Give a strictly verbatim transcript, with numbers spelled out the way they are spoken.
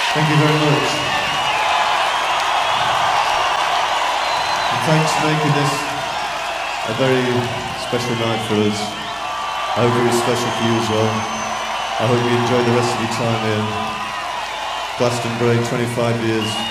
Thank you very much. And thanks for making this a very special night for us. I hope it was special for you as well. I hope you enjoy the rest of your time in Glastonbury, twenty-five years.